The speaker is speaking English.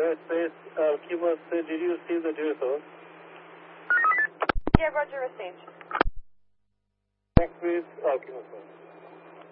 airspace, Alkimos, did you receive the deer source? Yeah, Roger, received. Next, please, Alkimos.